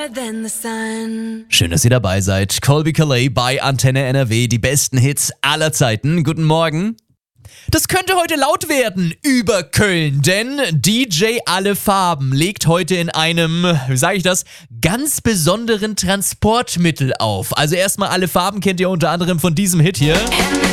than the sun. Schön, dass ihr dabei seid. Colby Calais bei Antenne NRW, die besten Hits aller Zeiten. Guten Morgen. Das könnte heute laut werden über Köln, denn DJ Alle Farben legt heute in einem, wie sage ich das, ganz besonderen Transportmittel auf. Also erstmal Alle Farben kennt ihr unter anderem von diesem Hit hier. And